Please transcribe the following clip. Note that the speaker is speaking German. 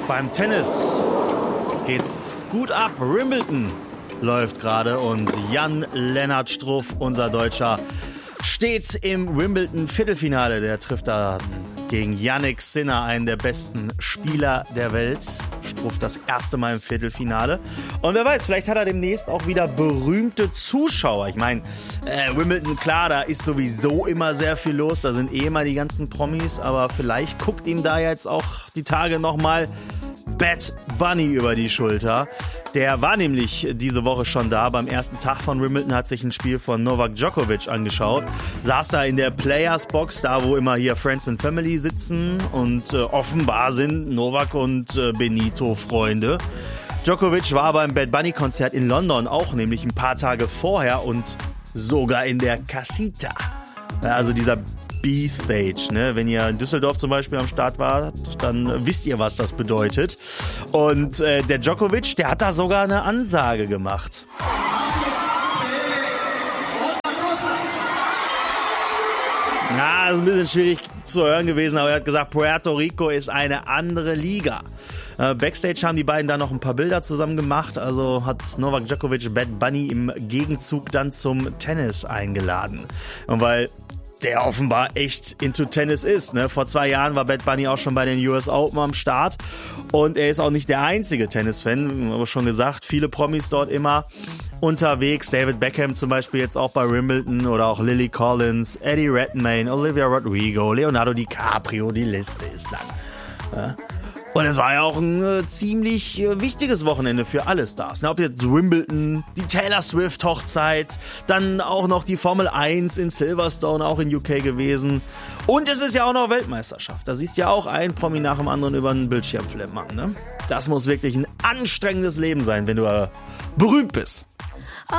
Beim Tennis geht's gut ab. Wimbledon läuft gerade und Jan-Lennart Struff, unser Deutscher, steht im Wimbledon-Viertelfinale. Der trifft da gegen Jannik Sinner, einen der besten Spieler der Welt. Struff das erste Mal im Viertelfinale. Und wer weiß, vielleicht hat er demnächst auch wieder berühmte Zuschauer. Ich meine, Wimbledon, klar, da ist sowieso immer sehr viel los. Da sind immer die ganzen Promis. Aber vielleicht guckt ihm da jetzt auch die Tage nochmal Bad Bunny über die Schulter. Der war nämlich diese Woche schon da. Beim ersten Tag von Wimbledon hat sich ein Spiel von Novak Djokovic angeschaut. Saß da in der Players Box, da wo immer hier Friends and Family sitzen. Und offenbar sind Novak und Benito Freunde. Djokovic war beim Bad Bunny Konzert in London auch, nämlich ein paar Tage vorher und sogar in der Casita. Also dieser B-Stage, ne? Wenn ihr in Düsseldorf zum Beispiel am Start wart, dann wisst ihr, was das bedeutet. Und der Djokovic, der hat da sogar eine Ansage gemacht. Ja, ist ein bisschen schwierig zu hören gewesen, aber er hat gesagt, Puerto Rico ist eine andere Liga. Backstage haben die beiden dann noch ein paar Bilder zusammen gemacht, also hat Novak Djokovic Bad Bunny im Gegenzug dann zum Tennis eingeladen. Und weil der offenbar echt into Tennis ist, ne? Vor 2 Jahren war Bad Bunny auch schon bei den US Open am Start und er ist auch nicht der einzige Tennisfan, aber schon gesagt, viele Promis dort immer unterwegs. David Beckham zum Beispiel jetzt auch bei Wimbledon oder auch Lily Collins, Eddie Redmayne, Olivia Rodrigo, Leonardo DiCaprio, die Liste ist lang. Ja? Und es war ja auch ein ziemlich wichtiges Wochenende für alle Stars. Ob jetzt Wimbledon, die Taylor Swift Hochzeit, dann auch noch die Formel 1 in Silverstone, auch in UK gewesen. Und es ist ja auch noch Weltmeisterschaft. Da siehst du ja auch ein Promi nach dem anderen über einen Bildschirm flimmern, ne? Das muss wirklich ein anstrengendes Leben sein, wenn du berühmt bist.